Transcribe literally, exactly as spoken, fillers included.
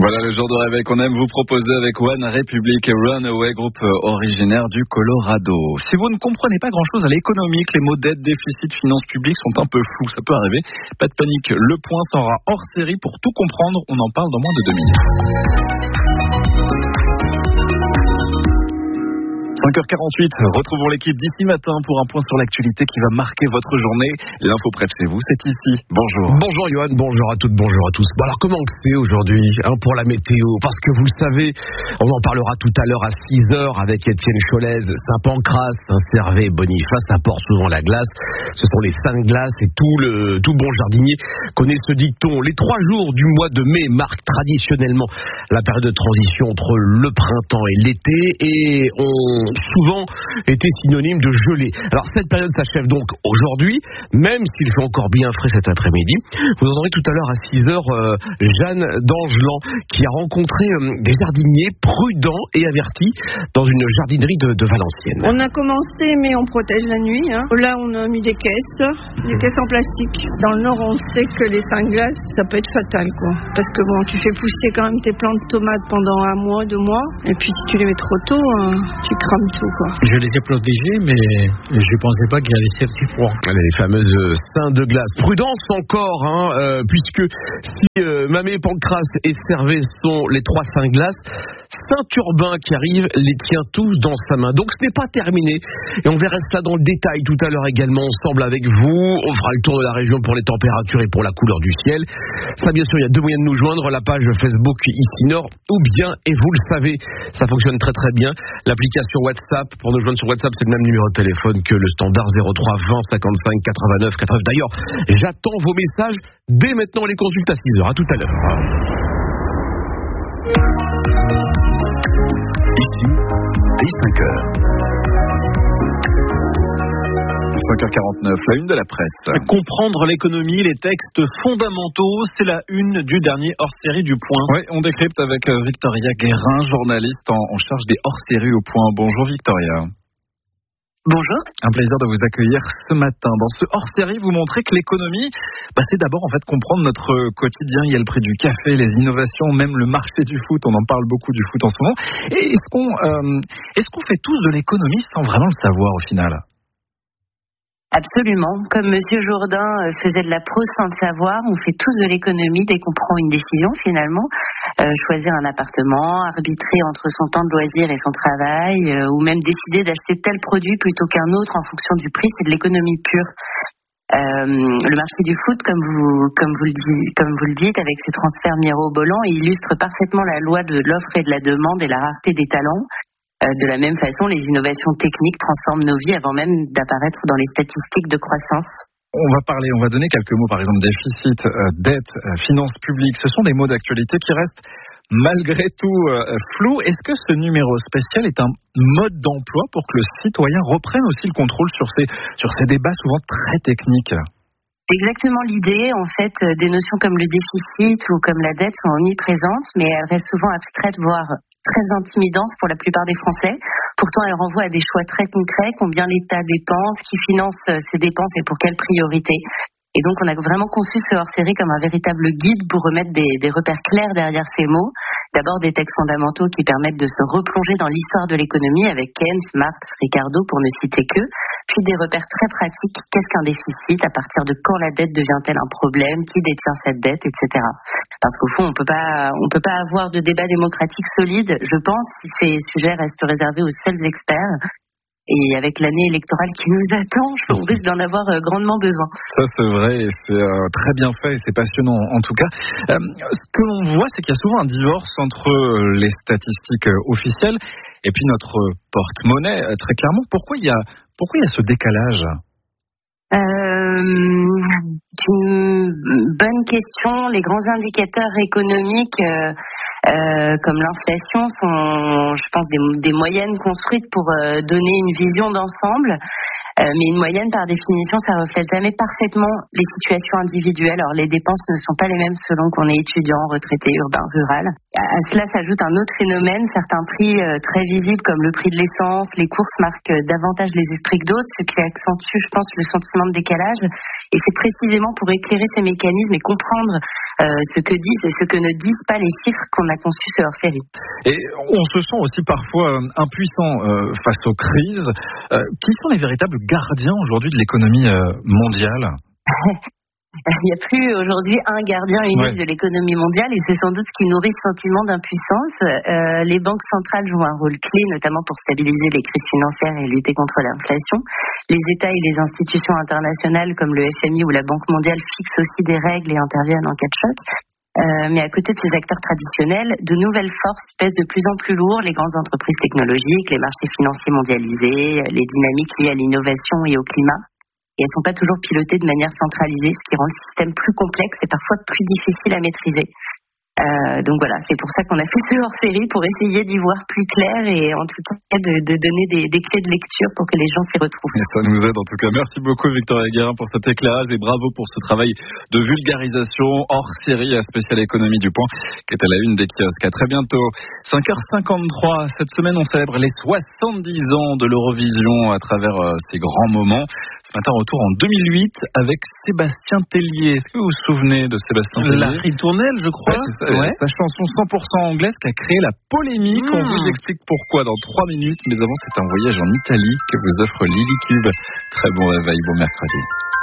Voilà le genre de réveil qu'on aime vous proposer avec One Republic Runaway, groupe originaire du Colorado. Si vous ne comprenez pas grand-chose à l'économie, que les mots dette, déficit, finances publiques sont un peu flous, ça peut arriver. Pas de panique, le point sera hors série pour tout comprendre. On en parle dans moins de deux minutes. cinq heures quarante-huit, retrouvons l'équipe d'ici matin pour un point sur l'actualité qui va marquer votre journée. L'info près de chez vous, c'est ici. Bonjour. Bonjour Johan, bonjour à toutes, bonjour à tous. Bon alors comment c'est aujourd'hui hein, pour la météo? Parce que vous le savez, on en parlera tout à l'heure à six heures avec Étienne Cholez, Saint-Pancras, Saint-Servais, Boniface, ça porte souvent la glace. Ce sont les saintes glaces et tout le tout bon jardinier connaît ce dicton. Les trois jours du mois de mai marquent traditionnellement la période de transition entre le printemps et l'été et on souvent été synonyme de gelée. Alors cette période s'achève donc aujourd'hui, même s'il fait encore bien frais cet après-midi. Vous entendrez tout à l'heure à six heures euh, Jeanne d'Angelan qui a rencontré euh, des jardiniers prudents et avertis dans une jardinerie de, de Valenciennes. On a commencé mais on protège la nuit. Hein. Là on a mis des caisses, des caisses en plastique. Dans le nord on sait que les saintes glaces ça peut être fatal quoi. Parce que bon tu fais pousser quand même tes plants de tomates pendant un mois, deux mois. Et puis si tu les mets trop tôt, euh, tu crames tout, quoi. Je les ai protégés, mais je ne pensais pas qu'il allait faire si froid. Les fameuses seins de glace. Prudence encore, hein, euh, puisque si euh, Mamé, Pancras et Servais sont les trois seins de glace, Saint-Urbain qui arrive les tient tous dans sa main. Donc ce n'est pas terminé. Et on verra cela dans le détail tout à l'heure également ensemble avec vous. On fera le tour de la région pour les températures et pour la couleur du ciel. Ça bien sûr, il y a deux moyens de nous joindre. La page Facebook Ici Nord ou bien, et vous le savez, ça fonctionne très très bien, l'application WhatsApp. Pour nous joindre sur WhatsApp, c'est le même numéro de téléphone que le standard zéro trois vingt cinquante-cinq quatre-vingt-neuf quatre-vingt-neuf. D'ailleurs, j'attends vos messages dès maintenant. Les consultes à six heures. À tout à l'heure. Ici, dès cinq heures. cinq heures quarante-neuf, la une de la presse. Comprendre l'économie, les textes fondamentaux, c'est la une du dernier hors-série du Point. Oui, on décrypte avec Victoria Guérin, journaliste en, en charge des hors-séries au Point. Bonjour Victoria. Bonjour. Un plaisir de vous accueillir ce matin. Dans ce hors-série, vous montrez que l'économie, bah, c'est d'abord en fait comprendre notre quotidien. Il y a le prix du café, les innovations, même le marché du foot. On en parle beaucoup du foot en ce moment. Et est-ce qu'on, euh, est-ce qu'on fait tous de l'économie sans vraiment le savoir au final ? Absolument. Comme Monsieur Jourdain faisait de la prose sans le savoir, on fait tous de l'économie dès qu'on prend une décision finalement. Euh, choisir un appartement, arbitrer entre son temps de loisir et son travail, euh, ou même décider d'acheter tel produit plutôt qu'un autre en fonction du prix, c'est de l'économie pure. Euh, le marché du foot, comme vous, comme vous le dites, comme vous le dites, avec ses transferts mirobolants, illustre parfaitement la loi de l'offre et de la demande et la rareté des talents. De la même façon, les innovations techniques transforment nos vies avant même d'apparaître dans les statistiques de croissance. On va parler, on va donner quelques mots, par exemple déficit, euh, dette, euh, finances publiques. Ce sont des mots d'actualité qui restent malgré tout euh, flous. Est-ce que ce numéro spécial est un mode d'emploi pour que le citoyen reprenne aussi le contrôle sur ces, sur ces débats souvent très techniques ? C'est exactement l'idée. En fait, des notions comme le déficit ou comme la dette sont omniprésentes, mais elles restent souvent abstraites, voire très intimidantes pour la plupart des Français. Pourtant, elles renvoient à des choix très concrets, combien l'État dépense, qui finance ces dépenses et pour quelles priorités. Et donc, on a vraiment conçu ce hors-série comme un véritable guide pour remettre des, des repères clairs derrière ces mots. D'abord, des textes fondamentaux qui permettent de se replonger dans l'histoire de l'économie avec Keynes, Marx, Ricardo, pour ne citer que. Puis des repères très pratiques. Qu'est-ce qu'un déficit? À partir de quand la dette devient-elle un problème? Qui détient cette dette, et cetera. Parce qu'au fond, on peut pas, on peut pas avoir de débat démocratique solide, je pense, si ces sujets restent réservés aux seuls experts. Et avec l'année électorale qui nous attend, on risque d'en avoir euh, grandement besoin. Ça, c'est vrai, et c'est euh, très bien fait, et c'est passionnant en tout cas. Euh, ce que l'on voit, c'est qu'il y a souvent un divorce entre les statistiques euh, officielles et puis notre porte-monnaie, euh, très clairement. Pourquoi il y a, pourquoi il y a ce décalage ? Euh, une bonne question. Les grands indicateurs économiques euh, euh, comme l'inflation sont, je pense, des, des moyennes construites pour euh, donner une vision d'ensemble. Euh, mais une moyenne, par définition, ça reflète jamais parfaitement les situations individuelles. Alors, les dépenses ne sont pas les mêmes selon qu'on est étudiant, retraité, urbain, rural. À, à cela s'ajoute un autre phénomène. Certains prix euh, très visibles, comme le prix de l'essence, les courses, marquent euh, davantage les esprits que d'autres, ce qui accentue, je pense, le sentiment de décalage. Et c'est précisément pour éclairer ces mécanismes et comprendre euh, ce que disent et ce que ne disent pas les chiffres qu'on a conçu ce hors-série. Et on se sent aussi parfois euh, impuissant euh, face aux crises. Euh, qui sont les véritables gardiens aujourd'hui de l'économie euh, mondiale? Il n'y a plus aujourd'hui un gardien unique ouais. de l'économie mondiale et c'est sans doute ce qui nourrit ce sentiment d'impuissance. Euh, les banques centrales jouent un rôle clé, notamment pour stabiliser les crises financières et lutter contre l'inflation. Les États et les institutions internationales comme le F M I ou la Banque mondiale fixent aussi des règles et interviennent en cas de choc. Euh, mais à côté de ces acteurs traditionnels, de nouvelles forces pèsent de plus en plus lourd, les grandes entreprises technologiques, les marchés financiers mondialisés, les dynamiques liées à l'innovation et au climat. Et elles ne sont pas toujours pilotées de manière centralisée, ce qui rend le système plus complexe et parfois plus difficile à maîtriser. Euh, donc voilà, c'est pour ça qu'on a fait ce hors-série, pour essayer d'y voir plus clair et en tout cas de, de donner des, des clés de lecture pour que les gens s'y retrouvent. Et ça nous aide en tout cas. Merci beaucoup Victoria Guérin pour cet éclairage et bravo pour ce travail de vulgarisation hors-série à Spécial Économie du Point qui est à la une des kiosques. À très bientôt. cinq heures cinquante-trois, cette semaine on célèbre les soixante-dix ans de l'Eurovision à travers euh, ces grands moments. Ce matin, retour en deux mille huit avec Sébastien Tellier. Est-ce que vous vous souvenez de Sébastien Tellier? La ritournelle, je crois. Ouais, ouais. Sa chanson cent pour cent anglaise qui a créé la polémique. Mmh. On vous explique pourquoi dans trois minutes. Mais avant, c'est un voyage en Italie que vous offre Lily Cube. Très bon réveil, bon mercredi.